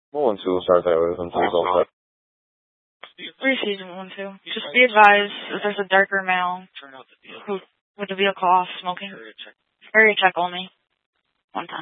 We'll start that with until it's all set. Received 1-2. Just be advised that there's a darker male who with the vehicle off smoking. Area check only. 1 time.